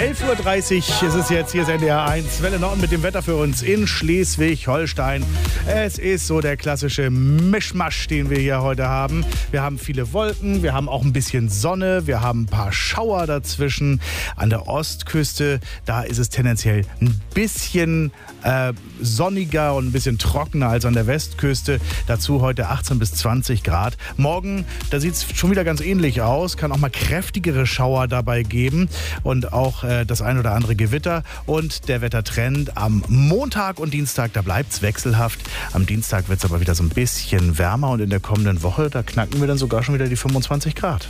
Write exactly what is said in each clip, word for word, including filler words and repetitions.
elf Uhr dreißig ist es jetzt, hier ist N D R eins, Welle Nord mit dem Wetter für uns in Schleswig-Holstein. Es ist so der klassische Mischmasch, den wir hier heute haben. Wir haben viele Wolken, wir haben auch ein bisschen Sonne, wir haben ein paar Schauer dazwischen. An der Ostküste, da ist es tendenziell ein bisschen äh, sonniger und ein bisschen trockener als an der Westküste. Dazu heute achtzehn bis zwanzig Grad. Morgen, da sieht es schon wieder ganz ähnlich aus, kann auch mal kräftigere Schauer dabei geben und auch äh, das ein oder andere Gewitter. Und der Wettertrend am Montag und Dienstag, da bleibt es wechselhaft. Am Dienstag wird es aber wieder so ein bisschen wärmer und in der kommenden Woche, da knacken wir dann sogar schon wieder die fünfundzwanzig Grad.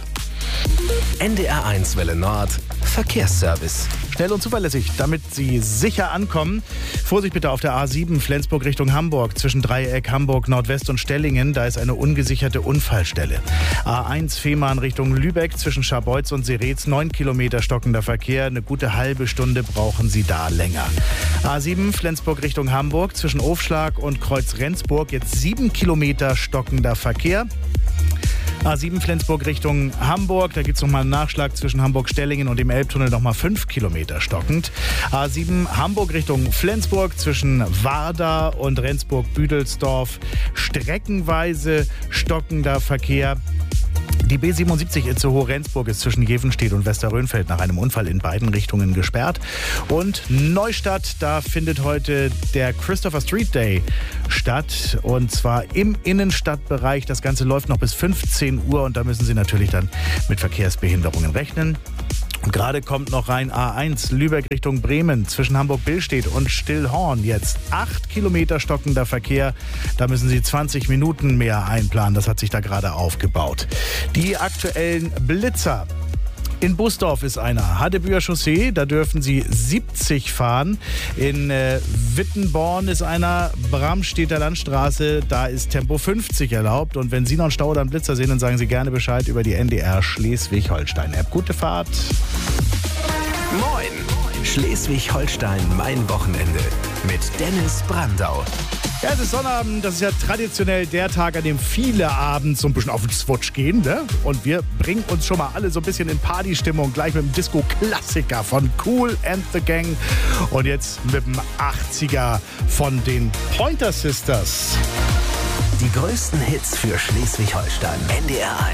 N D R eins Welle Nord Verkehrsservice. Schnell und zuverlässig, damit Sie sicher ankommen. Vorsicht bitte auf der A sieben Flensburg Richtung Hamburg zwischen Dreieck, Hamburg, Nordwest und Stellingen. Da ist eine ungesicherte Unfallstelle. A eins Fehmarn Richtung Lübeck zwischen Scharbeutz und Seretz. neun Kilometer stockender Verkehr. Eine gute halbe Stunde brauchen Sie da länger. A sieben Flensburg Richtung Hamburg zwischen Ofschlag und Kreuz Rendsburg. Jetzt sieben Kilometer stockender Verkehr. A sieben Flensburg Richtung Hamburg, da gibt es nochmal einen Nachschlag zwischen Hamburg-Stellingen und dem Elbtunnel, nochmal fünf Kilometer stockend. A sieben Hamburg Richtung Flensburg zwischen Warda und Rendsburg-Büdelsdorf, streckenweise stockender Verkehr. Die B siebenundsiebzig Itzehoe-Rendsburg ist zwischen Jevenstedt und Westerrönfeld nach einem Unfall in beiden Richtungen gesperrt. Und Neustadt, da findet heute der Christopher Street Day statt. Und zwar im Innenstadtbereich. Das Ganze läuft noch bis fünfzehn Uhr und da müssen Sie natürlich dann mit Verkehrsbehinderungen rechnen. Und gerade kommt noch rein A eins Lübeck Richtung Bremen zwischen Hamburg-Billstedt und Stillhorn. Jetzt acht Kilometer stockender Verkehr. Da müssen Sie zwanzig Minuten mehr einplanen. Das hat sich da gerade aufgebaut. Die aktuellen Blitzer. In Busdorf ist einer. Hadebüer Chaussee, da dürfen Sie siebzig fahren. In äh, Wittenborn ist einer. Bramstedter Landstraße, da ist Tempo fünfzig erlaubt. Und wenn Sie noch einen Stau oder einen Blitzer sehen, dann sagen Sie gerne Bescheid über die N D R Schleswig-Holstein-App. Gute Fahrt. Moin! Schleswig-Holstein, mein Wochenende. Mit Dennis Brandau. Ja, es ist Sonnabend, das ist ja traditionell der Tag, an dem viele abends so ein bisschen auf den Switch gehen, ne? Und wir bringen uns schon mal alle so ein bisschen in Partystimmung, gleich mit dem Disco-Klassiker von Kool and the Gang und jetzt mit dem achtziger von den Pointer Sisters. Die größten Hits für Schleswig-Holstein. N D R eins.